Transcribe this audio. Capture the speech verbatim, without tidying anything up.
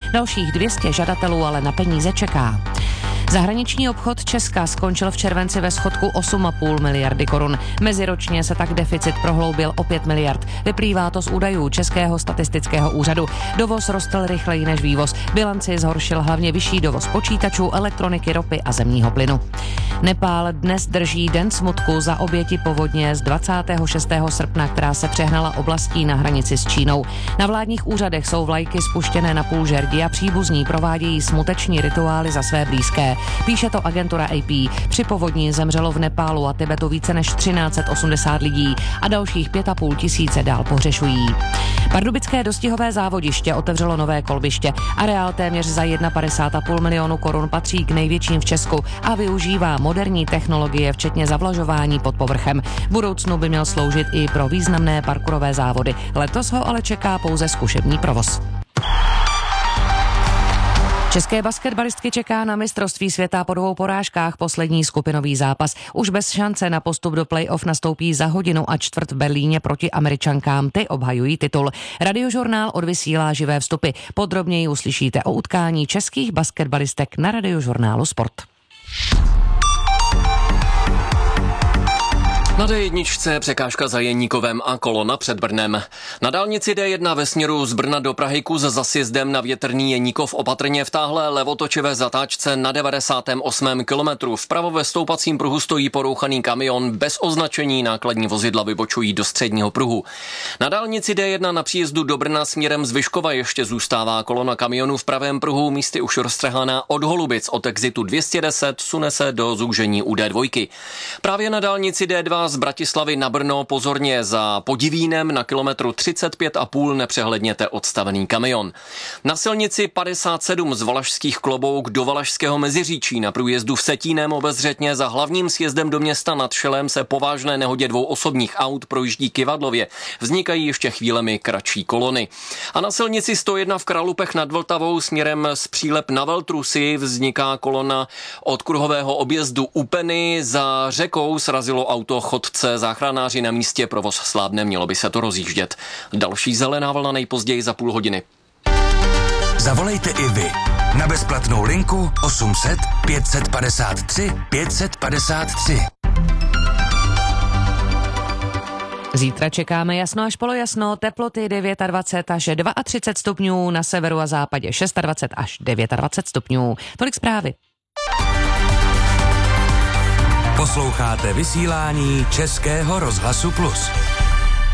Dalších dvě stě žadatelů ale na peníze čeká. Zahraniční obchod Česka skončil v červenci ve schodku osm a půl miliardy korun. Meziročně se tak deficit prohloubil o pět miliard. Vyplývá to z údajů Českého statistického úřadu. Dovoz rostl rychleji než vývoz. Bilanci zhoršil hlavně vyšší dovoz počítačů, elektroniky, ropy a zemního plynu. Nepál dnes drží den smutku za oběti povodně z dvacátého šestého srpna, která se přehnala oblastí na hranici s Čínou. Na vládních úřadech jsou vlajky spuštěné na půl žerdi a příbuzní provádějí smuteční rituály za své blízké. Píše to agentura A P. Při povodni zemřelo v Nepálu a Tibetu více než třináct set osmdesát lidí a dalších pět a půl tisíce dál pohřešují. Pardubické dostihové závodiště otevřelo nové kolbiště. Areál téměř za padesát jedna a půl milionu korun patří k největším v Česku a využívá moderní technologie, včetně zavlažování pod povrchem. V budoucnu by měl sloužit i pro významné parkourové závody. Letos ho ale čeká pouze zkušební provoz. České basketbalistky čeká na mistrovství světa po dvou porážkách poslední skupinový zápas. Už bez šance na postup do play-off nastoupí za hodinu a čtvrt v Berlíně proti Američankám. Ty obhajují titul. Radiožurnál odvysílá živé vstupy. Podrobněji uslyšíte o utkání českých basketbalistek na Radiožurnálu Sport. Na D jedna překážka za Jeníkovem a kolona před Brnem. Na dálnici D jedna ve směru z Brna do Prahy kus za sjezdem na Větrný Jeníkov opatrně v táhlé levotočivé zatáčce na devadesátém osmém kilometru. Vpravo ve stoupacím pruhu stojí porouchaný kamion bez označení, nákladní vozidla vybočují do středního pruhu. Na dálnici D jedna na příjezdu do Brna směrem z Vyškova ještě zůstává kolona kamionů v pravém pruhu, místy už roztrhaná od Holubic. Od exitu dvě stě deset sune se do zúžení u D dva. Právě na dálnici D dva z Bratislavy na Brno pozorně za Podivínem na kilometru třicet pět a půl nepřehledněte odstavený kamion. Na silnici padesát sedm z Valašských Klobouk do Valašského Meziříčí na průjezdu v Setíném obezřetně za hlavním sjezdem do města nad Šelem se po vážné nehodě dvou osobních aut projíždí Kyvadlově. Vznikají ještě chvílemi kratší kolony. A na silnici sto jedna v Kralupech nad Vltavou směrem z Přílep na Veltrusy vzniká kolona od kruhového objezdu Upeny. Za řekou srazilo auto chodce, záchranáři na místě, provoz slábne, mělo by se to rozjíždět. Další zelená vlna nejpozději za půl hodiny. Zavolejte i vy na bezplatnou linku osm set pět set padesát tři pět set padesát tři. Zítra čekáme jasno až polojasno, teploty dvacet devět až třicet dva stupňů, na severu a západě dvacet šest až dvacet devět stupňů. Tolik zprávy. Posloucháte vysílání Českého rozhlasu Plus.